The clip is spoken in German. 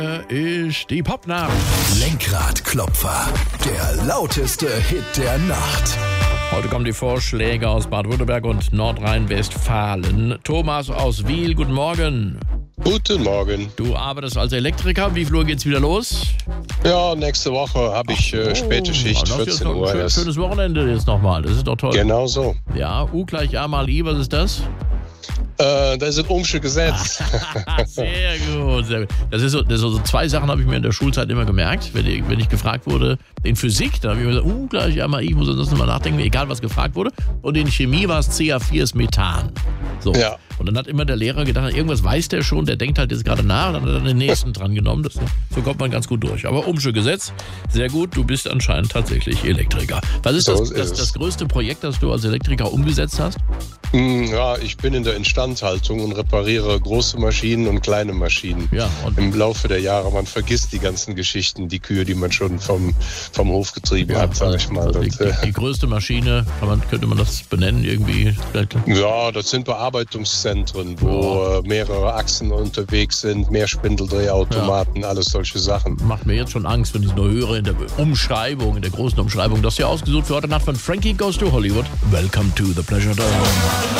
Ist die Popnacht. Lenkradklopfer, der lauteste Hit der Nacht. Heute kommen die Vorschläge aus Baden-Württemberg und Nordrhein-Westfalen. Thomas aus Wiel, guten Morgen. Guten Morgen. Du arbeitest als Elektriker. Wie viel Uhr geht's wieder los? Ja, nächste Woche habe ich späte Schicht, das ist 14 doch Uhr ein erst. schönes Wochenende jetzt nochmal. Das ist doch toll. Genau so. Ja, U gleich A mal I, was ist das? Das ist ein Ohmsche Gesetz. Sehr gut, sehr gut. Das ist so zwei Sachen habe ich mir in der Schulzeit immer gemerkt. Wenn ich gefragt wurde, in Physik, da habe ich mir gesagt, gleich A mal I, muss ich sonst nochmal nachdenken, egal was gefragt wurde. Und in Chemie war es CH4 ist Methan. So. Ja. Und dann hat immer der Lehrer gedacht, irgendwas weiß der schon, der denkt halt jetzt gerade nach, und dann hat er den nächsten dran genommen. So kommt man ganz gut durch. Aber Ohmsche Gesetz, sehr gut, du bist anscheinend tatsächlich Elektriker. Was ist das größte Projekt, das du als Elektriker umgesetzt hast? Ja, ich bin in der Instandhaltung und repariere große Maschinen und kleine Maschinen. Ja, und im Laufe der Jahre, man vergisst die ganzen Geschichten, die Kühe, die man schon vom Hof getrieben hat, sag ich mal. Die größte Maschine, könnte man das benennen irgendwie? Ja, das sind Bearbeitungszentren, wo mehrere Achsen unterwegs sind, mehr Spindeldrehautomaten, alles solche Sachen. Macht mir jetzt schon Angst, wenn ich es nur höre in der Umschreibung, in der großen Umschreibung. Das ist ja ausgesucht für heute Nacht von Frankie Goes to Hollywood. Welcome to the Pleasure Dome.